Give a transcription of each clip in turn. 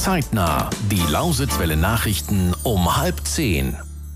Zeitnah. Die Lausitzwelle Nachrichten um 9:30.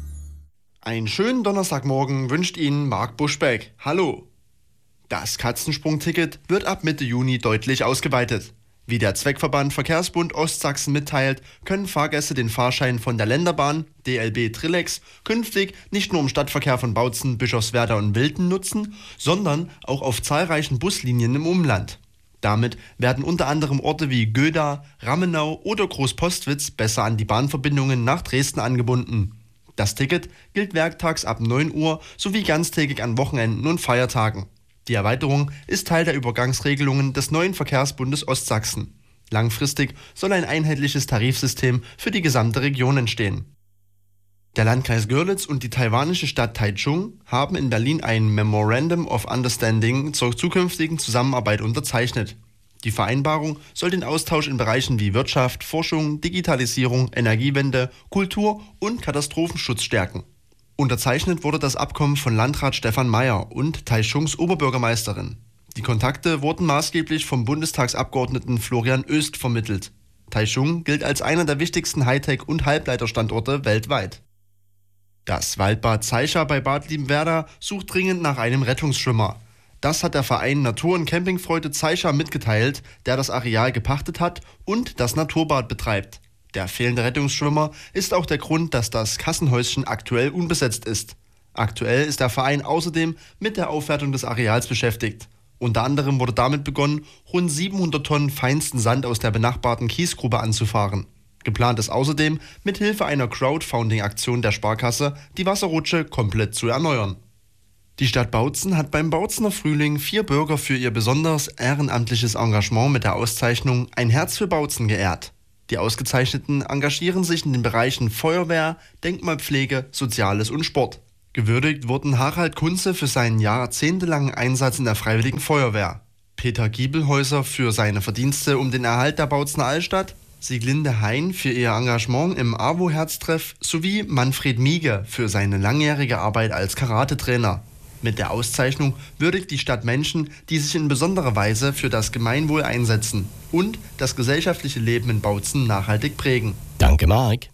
Einen schönen Donnerstagmorgen wünscht Ihnen Marc Buschbeck. Hallo. Das Katzensprung-Ticket wird ab Mitte Juni deutlich ausgeweitet. Wie der Zweckverband Verkehrsbund Ostsachsen mitteilt, können Fahrgäste den Fahrschein von der Länderbahn DLB Trillex künftig nicht nur im Stadtverkehr von Bautzen, Bischofswerda und Wilten nutzen, sondern auch auf zahlreichen Buslinien im Umland. Damit werden unter anderem Orte wie Göda, Rammenau oder Großpostwitz besser an die Bahnverbindungen nach Dresden angebunden. Das Ticket gilt werktags ab 9 Uhr sowie ganztägig an Wochenenden und Feiertagen. Die Erweiterung ist Teil der Übergangsregelungen des neuen Verkehrsbundes Ostsachsen. Langfristig soll ein einheitliches Tarifsystem für die gesamte Region entstehen. Der Landkreis Görlitz und die taiwanische Stadt Taichung haben in Berlin ein Memorandum of Understanding zur zukünftigen Zusammenarbeit unterzeichnet. Die Vereinbarung soll den Austausch in Bereichen wie Wirtschaft, Forschung, Digitalisierung, Energiewende, Kultur und Katastrophenschutz stärken. Unterzeichnet wurde das Abkommen von Landrat Stefan Mayer und Taichungs Oberbürgermeisterin. Die Kontakte wurden maßgeblich vom Bundestagsabgeordneten Florian Oest vermittelt. Taichung gilt als einer der wichtigsten Hightech- und Halbleiterstandorte weltweit. Das Waldbad Zeischa bei Bad Liebenwerda sucht dringend nach einem Rettungsschwimmer. Das hat der Verein Natur- und Campingfreude Zeischa mitgeteilt, der das Areal gepachtet hat und das Naturbad betreibt. Der fehlende Rettungsschwimmer ist auch der Grund, dass das Kassenhäuschen aktuell unbesetzt ist. Aktuell ist der Verein außerdem mit der Aufwertung des Areals beschäftigt. Unter anderem wurde damit begonnen, rund 700 Tonnen feinsten Sand aus der benachbarten Kiesgrube anzufahren. Geplant ist außerdem, mit Hilfe einer Crowdfunding-Aktion der Sparkasse die Wasserrutsche komplett zu erneuern. Die Stadt Bautzen hat beim Bautzener Frühling 4 Bürger für ihr besonders ehrenamtliches Engagement mit der Auszeichnung Ein Herz für Bautzen geehrt. Die Ausgezeichneten engagieren sich in den Bereichen Feuerwehr, Denkmalpflege, Soziales und Sport. Gewürdigt wurden Harald Kunze für seinen jahrzehntelangen Einsatz in der Freiwilligen Feuerwehr, Peter Giebelhäuser für seine Verdienste um den Erhalt der Bautzener Altstadt, Sieglinde Hein für ihr Engagement im AWO-Herztreff sowie Manfred Miege für seine langjährige Arbeit als Karatetrainer. Mit der Auszeichnung würdigt die Stadt Menschen, die sich in besonderer Weise für das Gemeinwohl einsetzen und das gesellschaftliche Leben in Bautzen nachhaltig prägen. Danke, Marc.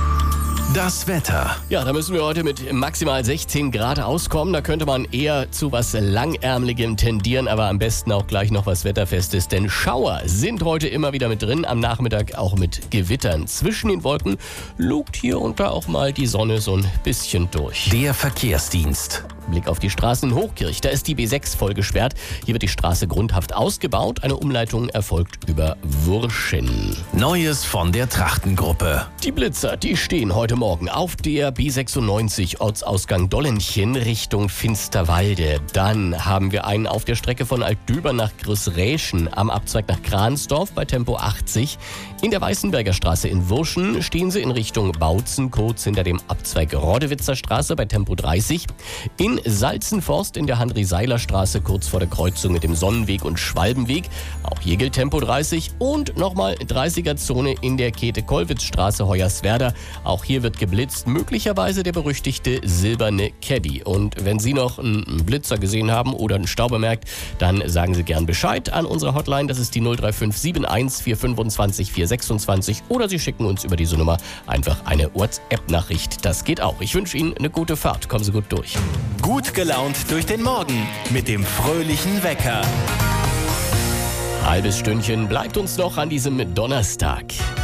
Das Wetter. Ja, da müssen wir heute mit maximal 16 Grad auskommen. Da könnte man eher zu was Langärmeligem tendieren, aber am besten auch gleich noch was Wetterfestes. Denn Schauer sind heute immer wieder mit drin, am Nachmittag auch mit Gewittern. Zwischen den Wolken lugt hier und da auch mal die Sonne so ein bisschen durch. Der Verkehrsdienst. Blick auf die Straßen in Hochkirch. Da ist die B6 voll gesperrt. Hier wird die Straße grundhaft ausgebaut. Eine Umleitung erfolgt über Wurschen. Neues von der Trachtengruppe. Die Blitzer, die stehen heute Morgen auf der B96 Ortsausgang Dollenchen Richtung Finsterwalde. Dann haben wir einen auf der Strecke von Altdübern nach Grüßräschen am Abzweig nach Kransdorf bei Tempo 80. In der Weißenberger Straße in Wurschen stehen sie in Richtung Bautzen, kurz hinter dem Abzweig Rodewitzer Straße bei Tempo 30. In Salzenforst in der Henry-Seiler-Straße kurz vor der Kreuzung mit dem Sonnenweg und Schwalbenweg. Auch hier gilt Tempo 30 und nochmal 30er-Zone in der Käthe-Kollwitz-Straße Hoyerswerda. Auch hier wird geblitzt, möglicherweise der berüchtigte silberne Caddy. Und wenn Sie noch einen Blitzer gesehen haben oder einen Stau bemerkt, dann sagen Sie gern Bescheid an unsere Hotline. Das ist die 03571 425 426 oder Sie schicken uns über diese Nummer einfach eine WhatsApp-Nachricht. Das geht auch. Ich wünsche Ihnen eine gute Fahrt. Kommen Sie gut durch. Gut gelaunt durch den Morgen mit dem fröhlichen Wecker. Halbes Stündchen bleibt uns noch an diesem Donnerstag.